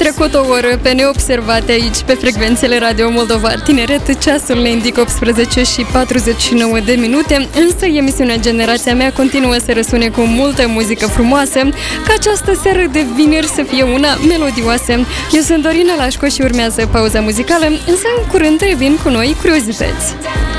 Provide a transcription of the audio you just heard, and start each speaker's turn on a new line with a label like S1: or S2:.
S1: trecut o oră pe neobservate aici, pe frecvențele Radio Moldova Tineret. Ceasul ne indică 18 și 49 de minute, însă emisiunea Generația Mea continuă să răsune cu multă muzică frumoasă, ca această seară de vineri să fie una melodioasă. Eu sunt Dorina Lașco și urmează pauza muzicală, însă în curând revin cu noi curiozități.